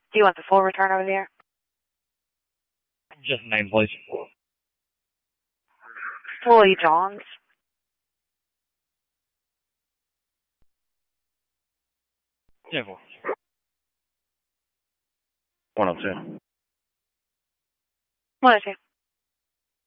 Do you want the full return over there? Just name, please. Floyd Johns. Yeah, for 102. 102.